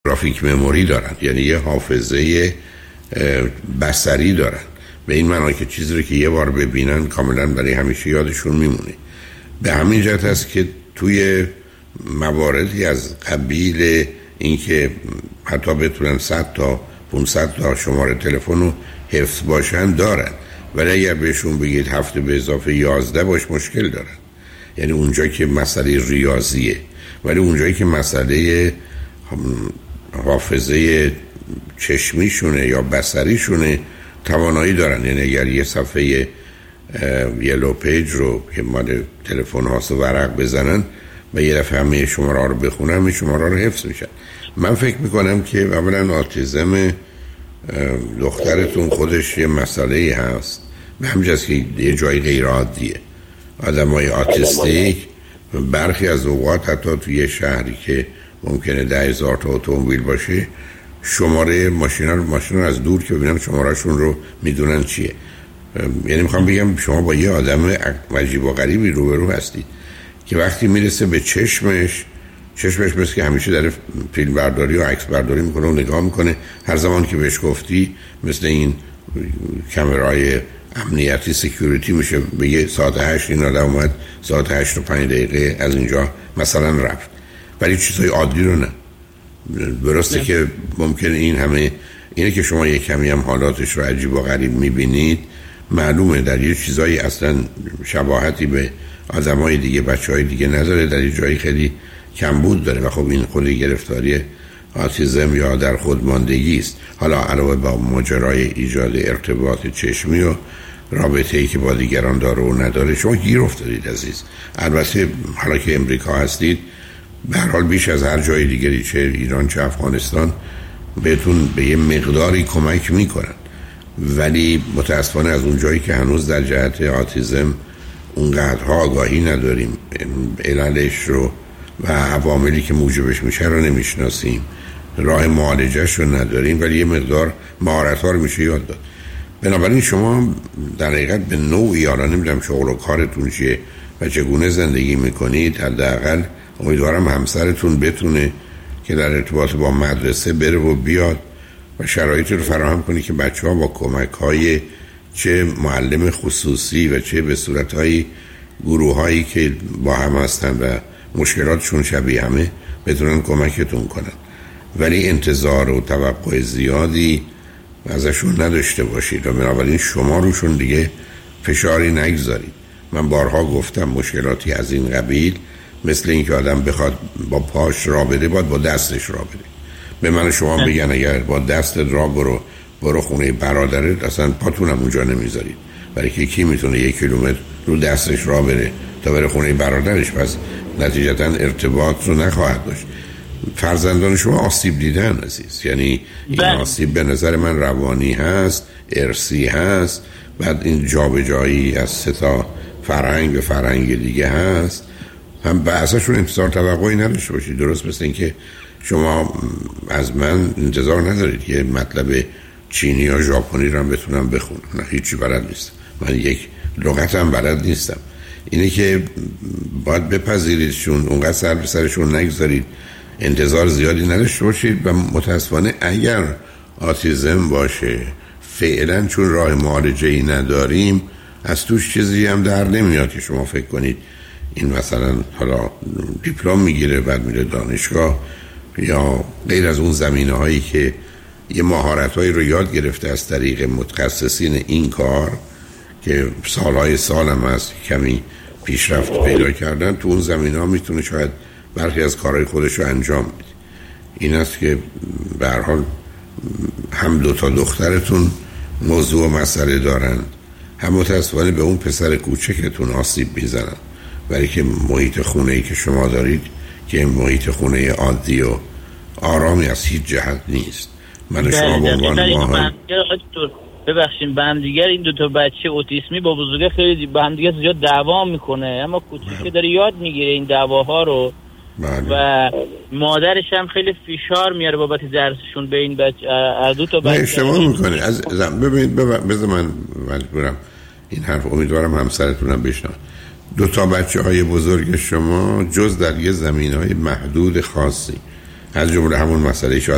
گرافیک مموری دارن، یعنی یه حافظه بصری دارن، به این معنی که چیزی رو که یه بار ببینن کاملا برای همیشه یادشون میمونه. به همین جهت است که توی مواردی از قبیل اینکه حتی بتونن 100 تا 500 تا شماره تلفن رو حفظ باشن دارن، ولی اگر بهشون بگید هفته به اضافه 11 باش مشکل دارن. یعنی اونجا که مسئله ریاضیه، ولی اونجایی که مسئله حافظه چشمیشونه یا بصریشونه توانایی دارن. یعنی اگر یه صفحه یلو پیج رو که مال تلفن هاست ورق بزنن و یه دفعه همه شماره ها رو بخونن، همه شماره ها رو حفظ میشن. من فکر میکنم که اولا آتیزم دخترتون خودش یه مسئله هست، به همجاست که یه جای غیر عادیه. آدم های آتیستیک برخی از اوقات حتی توی یه شهری که ممکنه 10,000 تا اتومبیل باشه، شماره ماشین رو از دور که ببینم شمارهشون رو میدونن چیه. یعنی میخوام بگم شما با یه آدم عجیب و غریبی روبرو هستید که وقتی میرسه به چشمش مثل که همیشه داره فیلم برداری و عکس برداری میکنه و نگاه میکنه. هر زمان که بهش گفتی مثل این کامرای امنیتی سکیوریتی میشه، بگه ساعت 8 این آدم اومد، ساعت 8 و 5 دقیقه از اینجا مثلا رفت، ولی چیزای عادی رو نه. درسته که ممکنه این همه اینه که شما یک کمی هم حالاتش رو عجیب و غریب میبینید، معلومه در یه چیزایی اصلا شباهتی به آدمای دیگه، بچهای دیگه نداره، در یه جایی خیلی کمبود داره و خب این خود گرفتاری آتیزم یا در خودماندگی است. حالا علاوه بر ماجرای ایجاد ارتباط چشمی و رابطه‌ای که با دیگران داره و نداره، شما گیر افتادید عزیز. البته حالا که امریکا هستید، به هر حال بیش از هر جای دیگری، چه ایران چه افغانستان، بهتون به یه مقداری کمک میکنن، ولی متاسفانه از اون جایی که هنوز در جهت آتیزم اونقدرها آگاهی نداریم، عللش رو و عواملی که موجبش میشه رو نمیشناسیم، راه معالجهش رو نداریم، ولی یه مقدار مهارت‌ها رو میشه یاد داد. بنابراین شما در حقیقت به نوعی، حالا نمیدونم شغل و کارتون چیه و چگونه زندگی میکنید، حداقل امیدوارم همسرتون بتونه که در ارتباط با مدرسه بره و بیاد و شرایطی رو فراهم کنی که بچه‌ها با کمک‌های چه معلم خصوصی و چه به صورت‌های گروه‌هایی که با هم هستن و مشکلاتشون شبیه همه بتونن کمکتون کنن. ولی انتظار و توقع زیادی ازشون نداشته باشید و بنابراین شما روشون دیگه فشاری نگذارید. من بارها گفتم مشکلاتی از این قبیل مثل این که آدم بخواد با پاش را بره، باید با دستش را بره. به من شما بگن اگر با دستت را برو خونه برادرت، اصلا پاتونم اونجا نمیذارید، برای که کی میتونه 1 کیلومتر رو دستش را بره تا بره خونه برادرش؟ پس نتیجتا ارتباط رو نخواهد داشت. فرزندان شما آسیب دیدن عزیز، یعنی این آسیب به نظر من روانی هست، ارثی هست، بعد این جابجایی از 3 تا فرهنگ به فرهنگ دیگه هست. هم به اساسشون انتظار توقعی نداشته باشید. درست مثل این که شما از من انتظار ندارید که مطلب چینی یا ژاپنی رو هم بتونم بخونم، نه هیچی بلد نیستم، من یک لغتم بلد نیستم. اینه که باید بپذیریدشون، اونقدر سر به سرشون نگذارید، انتظار زیادی نداشته باشید. و متاسفانه اگر آتیزم باشه فعلا چون راه معالجه‌ای نداریم، از توش چیزی هم در نمیاد که شما فکر کنید این مثلا حالا دیپلم میگیره بعد میره دانشگاه یا غیر از اون زمینه‌هایی که یه مهارت‌هایی رو یاد گرفته از طریق متخصصین این کار که سالهای سال هم هست کمی پیشرفت پیدا کردن، تو اون زمینه‌ها میتونه شاید برخی از کارهای خودش رو انجام بده. این است که به هر حال هم 2 تا دخترتون موضوع و مسئله دارن، هم متاسفانه به اون پسر کوچکتون آسیب میزنن، برای که محیط خونه‌ای که شما دارید که محیط خونه عادی و آرامی از هیچ جهت نیست. من شما به عنوان ماهر ببخشید به هم دیگر این 2 تا بچه اوتیسمی با بزرگه خیلی به هم دیگر زیاد دعوا میکنه، اما کوچیک داره یاد میگیره این دعواها رو. و مادرش هم خیلی فشار میاره بابت درسشون به این بچه. 2 تا بچه اشتباه میکنه. از ببینید بذار من برم این حرف، امیدوارم همسرتونم بشنوه. 2 تا بچه‌های بزرگ شما جز در یه زمینه‌های محدود خاصی از جمله همون مسئله